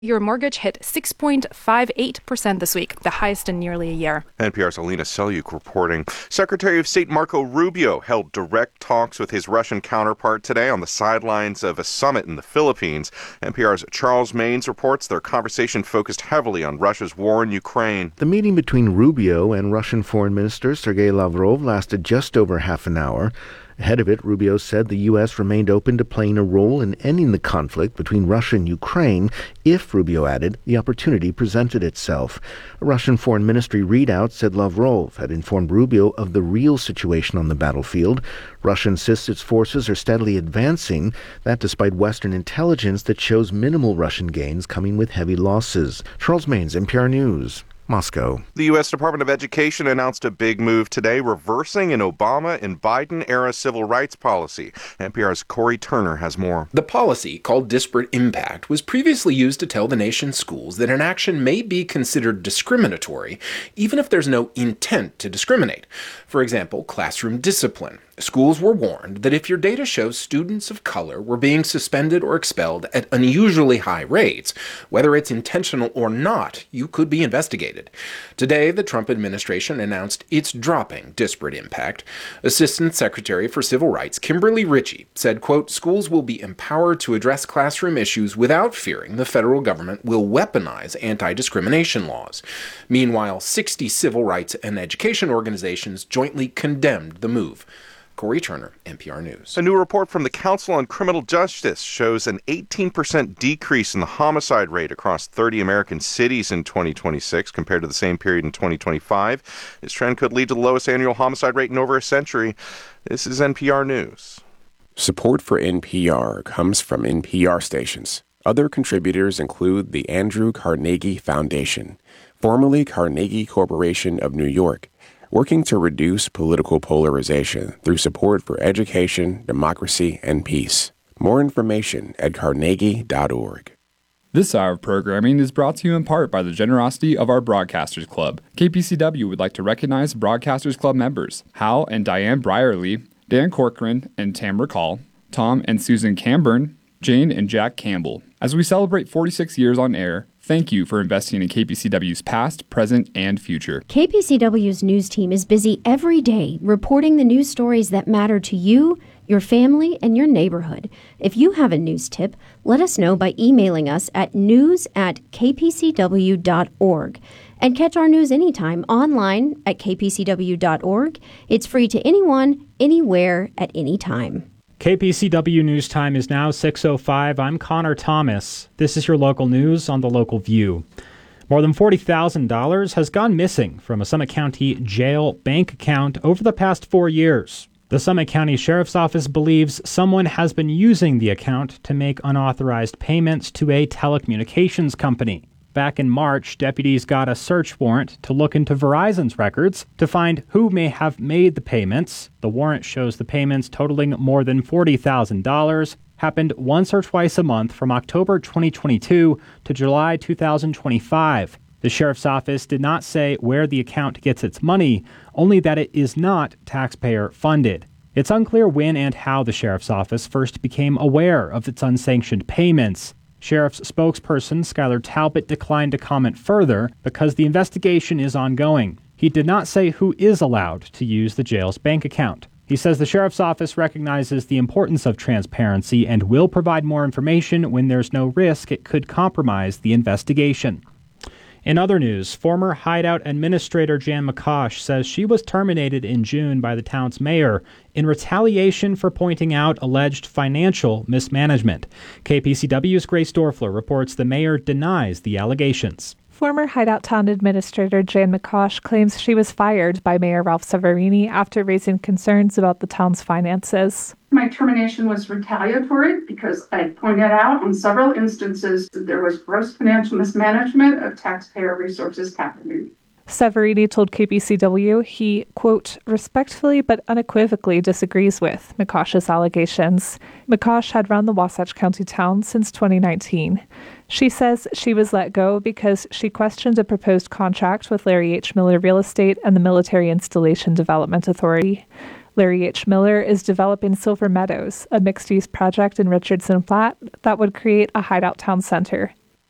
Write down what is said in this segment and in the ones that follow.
Your mortgage hit 6.58% this week, the highest in nearly a year. NPR's Alina Selyuk reporting. Secretary of State Marco Rubio held direct talks with his Russian counterpart today on the sidelines of a summit in the Philippines. NPR's Charles Maynes reports their conversation focused heavily on Russia's war in Ukraine. The meeting between Rubio and Russian Foreign Minister Sergei Lavrov lasted just over half an hour. Ahead of it, Rubio said the U.S. remained open to playing a role in ending the conflict between Russia and Ukraine if, Rubio added, the opportunity presented itself. A Russian Foreign Ministry readout said Lavrov had informed Rubio of the real situation on the battlefield. Russia insists its forces are steadily advancing, that despite Western intelligence that shows minimal Russian gains coming with heavy losses. Charles Maynes, NPR News. Moscow. The U.S. Department of Education announced a big move today, reversing an Obama and Biden-era civil rights policy. NPR's Corey Turner has more. The policy, called Disparate Impact, was previously used to tell the nation's schools that an action may be considered discriminatory, even if there's no intent to discriminate. For example, classroom discipline. Schools were warned that if your data shows students of color were being suspended or expelled at unusually high rates, whether it's intentional or not, you could be investigated. Today, the Trump administration announced it's dropping disparate impact. Assistant Secretary for Civil Rights Kimberly Ritchie said, quote, schools will be empowered to address classroom issues without fearing the federal government will weaponize anti-discrimination laws. Meanwhile, 60 civil rights and education organizations jointly condemned the move. Corey Turner, NPR News. A new report from the Council on Criminal Justice shows an 18% decrease in the homicide rate across 30 American cities in 2026 compared to the same period in 2025. This trend could lead to the lowest annual homicide rate in over a century. This is NPR News. Support for NPR comes from NPR stations. Other contributors include the Andrew Carnegie Foundation, formerly Carnegie Corporation of New York, working to reduce political polarization through support for education, democracy, and peace. More information at carnegie.org. This hour of programming is brought to you in part by the generosity of our Broadcasters Club. KPCW would like to recognize Broadcasters Club members Hal and Diane Brierly, Dan Corcoran and Tamara Call, Tom and Susan Camburn, Jane and Jack Campbell. As we celebrate 46 years on air, thank you for investing in KPCW's past, present, and future. KPCW's news team is busy every day reporting the news stories that matter to you, your family, and your neighborhood. If you have a news tip, let us know by emailing us at news@kpcw.org. And catch our news anytime online at kpcw.org. It's free to anyone, anywhere, at any time. KPCW News Time is now 6:05. I'm Connor Thomas. This is your local news on the Local View. More than $40,000 has gone missing from a Summit County jail bank account over the past 4 years. The Summit County Sheriff's Office believes someone has been using the account to make unauthorized payments to a telecommunications company. Back in March, deputies got a search warrant to look into Verizon's records to find who may have made the payments. The warrant shows the payments totaling more than $40,000 happened once or twice a month from October 2022 to July 2025. The Sheriff's Office did not say where the account gets its money, only that it is not taxpayer funded. It's unclear when and how the Sheriff's Office first became aware of its unsanctioned payments. Sheriff's spokesperson Skylar Talbot declined to comment further because the investigation is ongoing. He did not say who is allowed to use the jail's bank account. He says the Sheriff's Office recognizes the importance of transparency and will provide more information when there's no risk it could compromise the investigation. In other news, former Hideout Administrator Jan McCosh says she was terminated in June by the town's mayor in retaliation for pointing out alleged financial mismanagement. KPCW's Grace Dorfler reports the mayor denies the allegations. Former Hideout Town Administrator Jan McCosh claims she was fired by Mayor Ralph Severini after raising concerns about the town's finances. My termination was retaliatory because I pointed out on several instances that there was gross financial mismanagement of taxpayer resources happening. Severini told KPCW he, quote, respectfully but unequivocally disagrees with McCosh's allegations. McCosh had run the Wasatch County town since 2019. She says she was let go because she questioned a proposed contract with Larry H. Miller Real Estate and the Military Installation Development Authority. Larry H. Miller is developing Silver Meadows, a mixed-use project in Richardson Flat that would create a hideout town center.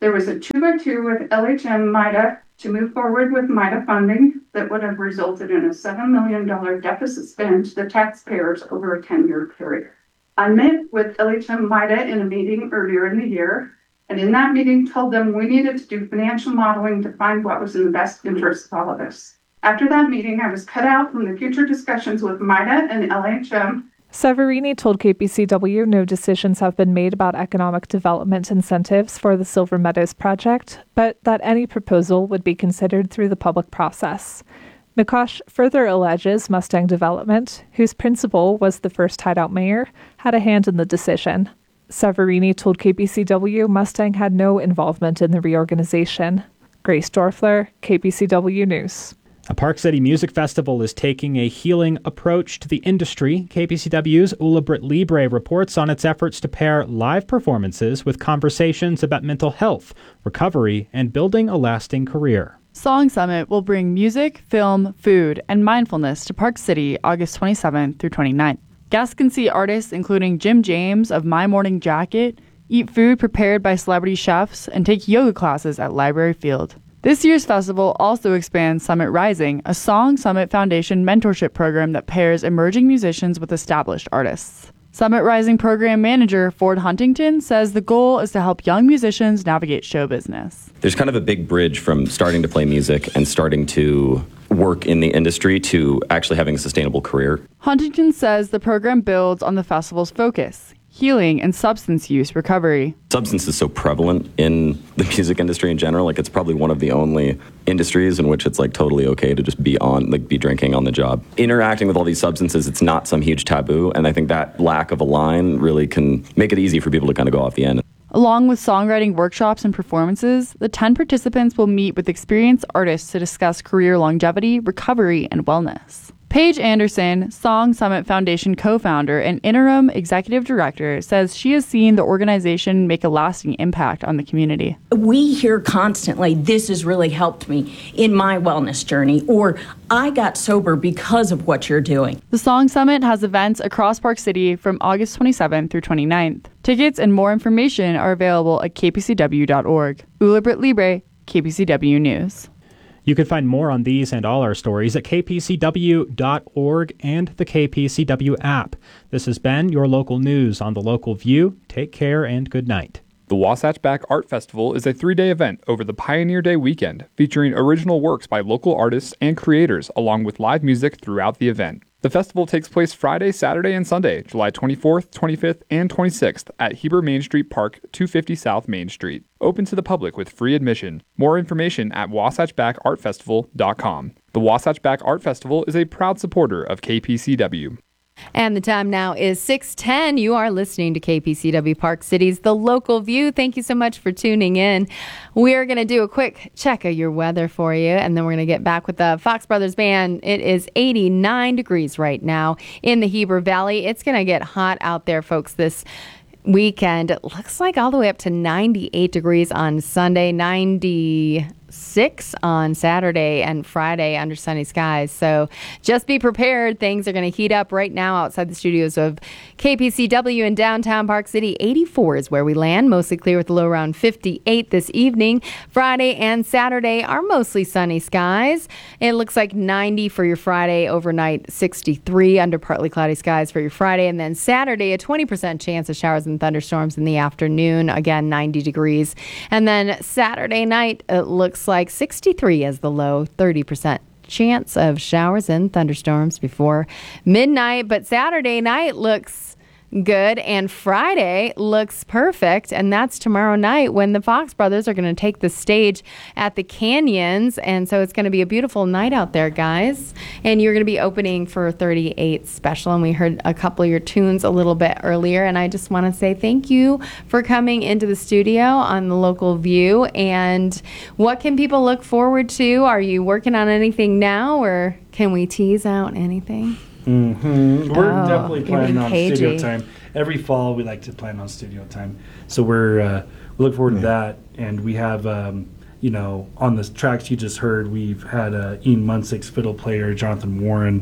There was a 2-2 with LHM MIDA to move forward with MIDA funding that would have resulted in a $7 million deficit spend to the taxpayers over a 10-year period. I met with LHM MIDA in a meeting earlier in the year, and in that meeting told them we needed to do financial modeling to find what was in the best interest of all of us. After that meeting, I was cut out from the future discussions with MIDA and LHM. Severini told KPCW no decisions have been made about economic development incentives for the Silver Meadows project, but that any proposal would be considered through the public process. McCosh further alleges Mustang Development, whose principal was the first hideout mayor, had a hand in the decision. Severini told KPCW Mustang had no involvement in the reorganization. Grace Dorfler, KPCW News. A Park City Music Festival is taking a healing approach to the industry. KPCW's Ulabrit Libre reports on its efforts to pair live performances with conversations about mental health, recovery, and building a lasting career. Song Summit will bring music, film, food, and mindfulness to Park City August 27th through 29th. Guests can see artists including Jim James of My Morning Jacket, eat food prepared by celebrity chefs, and take yoga classes at Library Field. This year's festival also expands Summit Rising, a Song Summit Foundation mentorship program that pairs emerging musicians with established artists. Summit Rising program manager Ford Huntington says the goal is to help young musicians navigate show business. There's kind of a big bridge from starting to play music and starting to work in the industry to actually having a sustainable career. Huntington says the program builds on the festival's focus: healing and substance use recovery. Substance is so prevalent in the music industry in general. Like, it's probably one of the only industries in which it's like totally okay to just be drinking on the job. Interacting with all these substances, it's not some huge taboo. And I think that lack of a line really can make it easy for people to kind of go off the end. Along with songwriting workshops and performances, the 10 participants will meet with experienced artists to discuss career longevity, recovery, and wellness. Paige Anderson, Song Summit Foundation co-founder and interim executive director, says she has seen the organization make a lasting impact on the community. We hear constantly, this has really helped me in my wellness journey, or I got sober because of what you're doing. The Song Summit has events across Park City from August 27th through 29th. Tickets and more information are available at kpcw.org. Ulabrit Libre, KPCW News. You can find more on these and all our stories at kpcw.org and the KPCW app. This has been your local news on the Local View. Take care and good night. The Wasatch Back Art Festival is a 3-day event over the Pioneer Day weekend, featuring original works by local artists and creators, along with live music throughout the event. The festival takes place Friday, Saturday, and Sunday, July 24th, 25th, and 26th at Heber Main Street Park, 250 South Main Street. Open to the public with free admission. More information at WasatchBackArtFestival.com. The Wasatch Back Art Festival is a proud supporter of KPCW. And the time now is 6:10. You are listening to KPCW Park City's The Local View. Thank you so much for tuning in. We're going to do a quick check of your weather for you, and then we're going to get back with the Fox Brothers Band. It is 89 degrees right now in the Heber Valley. It's going to get hot out there, folks, this weekend. It looks like all the way up to 98 degrees on Sunday, 96 on Saturday and Friday under sunny skies. So just be prepared. Things are going to heat up right now outside the studios of KPCW in downtown Park City. 84 is where we land, mostly clear with a low around 58 this evening. Friday and Saturday are mostly sunny skies. It looks like 90 for your Friday, overnight 63 under partly cloudy skies for your Friday, and then Saturday a 20% chance of showers and thunderstorms in the afternoon, again 90 degrees. And then Saturday night it looks like 63 as the low, 30% chance of showers and thunderstorms before midnight. But Saturday night looks good, and Friday looks perfect, and that's tomorrow night when the Fox Brothers are going to take the stage at the Canyons, and so it's going to be a beautiful night out there, guys. And you're going to be opening for 38 Special, and we heard a couple of your tunes a little bit earlier, and I just want to say thank you for coming into the studio on The Local View. And what can people look forward to? Are you working on anything now, or can we tease out anything? We're definitely planning on studio time. Every fall we like to plan on studio time, so we look forward to that. And we have on the tracks you just heard, we've had Ian Munsick's fiddle player Jonathan Warren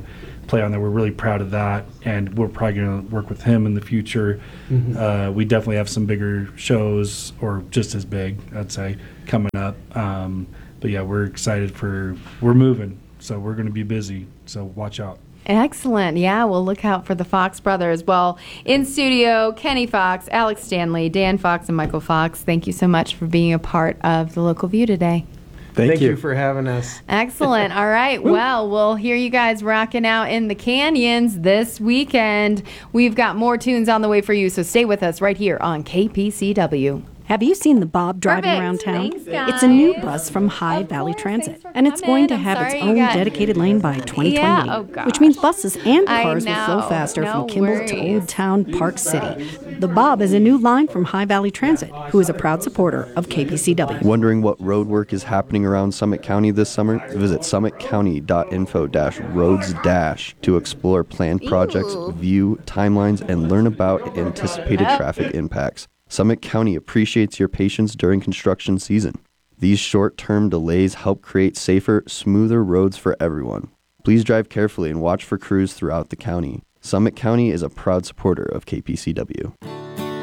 play on that. We're really proud of that, and we're probably going to work with him in the future. We definitely have some bigger shows, or just as big, I'd say, coming up. But yeah, we're excited we're moving, so we're going to be busy, so watch out. Excellent. Yeah, we'll look out for the Fox brothers. Well, in studio, Kenny Fox, Alex Stanley, Dan Fox, and Michael Fox, thank you so much for being a part of the Local View today. Thank you for having us. Excellent. All right. Well, we'll hear you guys rocking out in the canyons this weekend. We've got more tunes on the way for you, so stay with us right here on KPCW. Have you seen the Bob driving around town? It's a new bus from High Valley Transit, and it's going to have its own dedicated lane by 2028, which means buses and cars will flow faster from Kimball to Old Town Park City. The Bob is a new line from High Valley Transit, who is a proud supporter of KPCW. Wondering what road work is happening around Summit County this summer? Visit summitcounty.info-roads- to explore planned projects, view timelines, and learn about anticipated traffic impacts. Summit County appreciates your patience during construction season. These short-term delays help create safer, smoother roads for everyone. Please drive carefully and watch for crews throughout the county. Summit County is a proud supporter of KPCW.